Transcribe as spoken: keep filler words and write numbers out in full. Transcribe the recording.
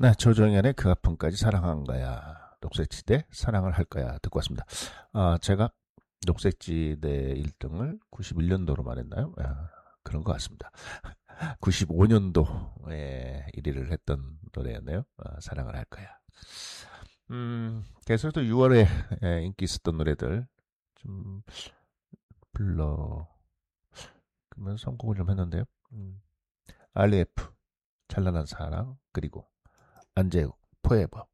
네, 조정연의 그 아픔까지 사랑한 거야. 녹색지대 사랑을 할 거야. 듣고 왔습니다. 아, 제가 녹색지대 일 등을 구십일 년도로 말했나요? 아, 그런 것 같습니다. 구십오 년도에 일 위를 했던 노래였네요. 아, 사랑을 할 거야. 음, 계속해서 유월에 인기 있었던 노래들 좀 불러 그러면 선곡을 좀 했는데요. 음, 알리에프 찬란한 사랑 그리고 안재욱 포에버